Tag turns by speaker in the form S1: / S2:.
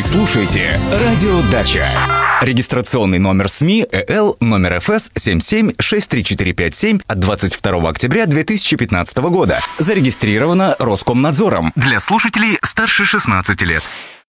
S1: Вы слушаете «Радио Дача». Регистрационный номер СМИ ЭЛ номер ФС 77-63457 от 22 октября 2015 года. Зарегистрировано Роскомнадзором. Для слушателей старше 16 лет.